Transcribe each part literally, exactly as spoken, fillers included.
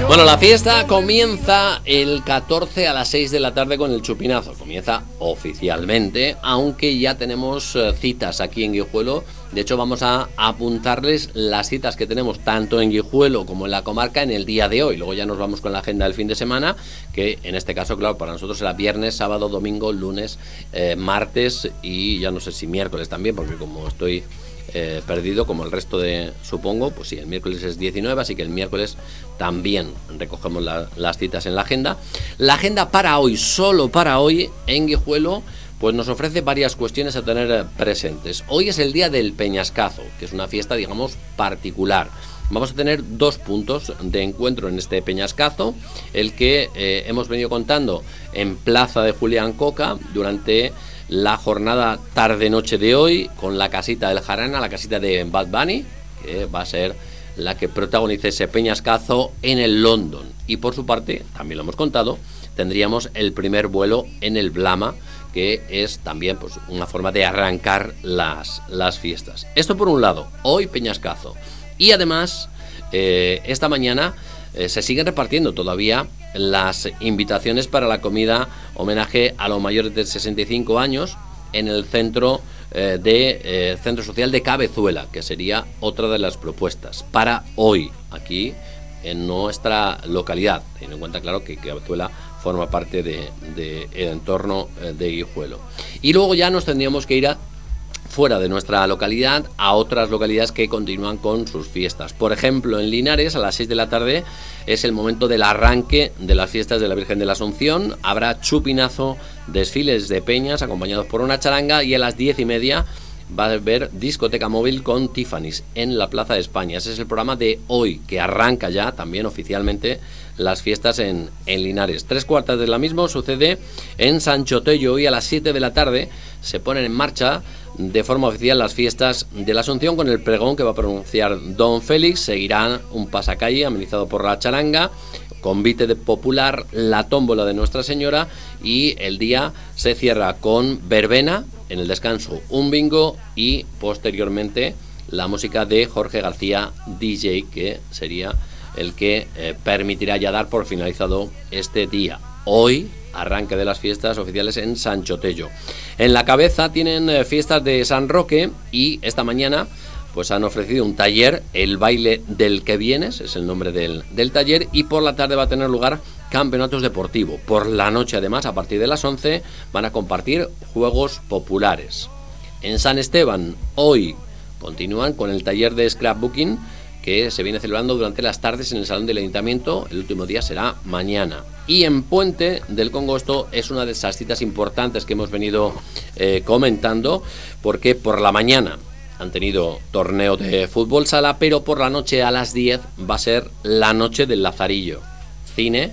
Bueno, la fiesta comienza el catorce a las seis de la tarde con el chupinazo. Comienza oficialmente, aunque ya tenemos citas aquí en Guijuelo. De hecho, vamos a apuntarles las citas que tenemos tanto en Guijuelo como en la comarca en el día de hoy. Luego ya nos vamos con la agenda del fin de semana, que en este caso, claro, para nosotros será viernes, sábado, domingo, lunes, eh, martes y ya no sé si miércoles también, porque como estoy... Eh, perdido como el resto de, supongo, pues sí, el miércoles es diecinueve, así que el miércoles también recogemos la, las citas en la agenda. La agenda para hoy, solo para hoy, en Guijuelo, pues nos ofrece varias cuestiones a tener presentes. Hoy es el día del Peñascazo, que es una fiesta, digamos, particular. Vamos a tener dos puntos de encuentro en este Peñascazo, el que eh, hemos venido contando en Plaza de Julián Coca durante la jornada tarde-noche de hoy, con la casita del Jarana, la casita de Bad Bunny, que va a ser la que protagonice ese Peñascazo en el London. Y por su parte, también lo hemos contado, tendríamos el primer vuelo en el Blama, que es también pues una forma de arrancar las, las fiestas. Esto por un lado, hoy Peñascazo. Y además, eh, esta mañana eh, se siguen repartiendo todavía las invitaciones para la comida homenaje a los mayores de sesenta y cinco años en el centro eh, de eh, Centro Social de Cabezuela, que sería otra de las propuestas para hoy aquí en nuestra localidad, teniendo en cuenta, claro, que Cabezuela forma parte de, de el entorno eh, de Guijuelo. Y luego ya nos tendríamos que ir a fuera de nuestra localidad a otras localidades que continúan con sus fiestas. Por ejemplo, en Linares a las seis de la tarde es el momento del arranque de las fiestas de la Virgen de la Asunción. Habrá chupinazo, desfiles de peñas acompañados por una charanga, y a las diez y media va a haber discoteca móvil con Tiffany's en la Plaza de España. Ese es el programa de hoy, que arranca ya también oficialmente las fiestas en, en Linares. Tres cuartas de la misma sucede en Sanchotello. Hoy a las siete de la tarde se ponen en marcha de forma oficial las fiestas de la Asunción con el pregón que va a pronunciar Don Félix. Seguirá un pasacalle amenizado por la charanga, convite de popular, la tómbola de Nuestra Señora, y el día se cierra con verbena, en el descanso un bingo y posteriormente la música de Jorge García D J, que sería el que eh, permitirá ya dar por finalizado este día. Hoy, arranque de las fiestas oficiales en Sanchotello. En la cabeza tienen eh, fiestas de San Roque, y esta mañana pues han ofrecido un taller, el baile del que vienes, es el nombre del, del taller, y por la tarde va a tener lugar campeonatos deportivos. Por la noche, además, a partir de las once, van a compartir juegos populares. En San Esteban, hoy continúan con el taller de scrapbooking, que se viene celebrando durante las tardes en el Salón del Ayuntamiento. El último día será mañana. Y en Puente del Congosto es una de esas citas importantes que hemos venido eh, comentando, porque por la mañana han tenido torneo de fútbol sala, pero por la noche a las diez va a ser la noche del Lazarillo. Cine,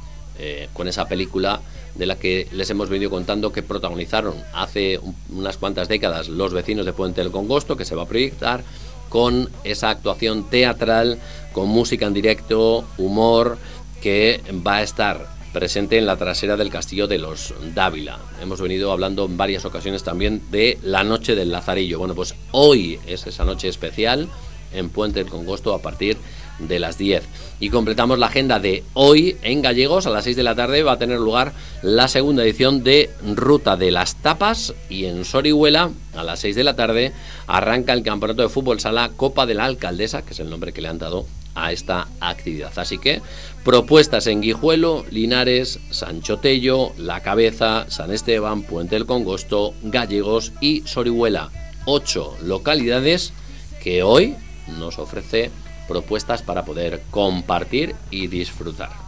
eh, con esa película de la que les hemos venido contando que protagonizaron hace unas cuantas décadas los vecinos de Puente del Congosto, que se va a proyectar con esa actuación teatral, con música en directo, humor, que va a estar presente en la trasera del Castillo de los Dávila. Hemos venido hablando en varias ocasiones también de la noche del Lazarillo. Bueno, pues hoy es esa noche especial en Puente del Congosto a partir de las diez. Y completamos la agenda de hoy en Gallegos. A las seis de la tarde va a tener lugar la segunda edición de Ruta de las Tapas, y en Sorihuela a las seis de la tarde arranca el campeonato de fútbol sala Copa de la Alcaldesa, que es el nombre que le han dado a esta actividad. Así que propuestas en Guijuelo, Linares, Sanchotello, La Cabeza, San Esteban, Puente del Congosto, Gallegos y Sorihuela. Ocho localidades que hoy nos ofrece propuestas para poder compartir y disfrutar.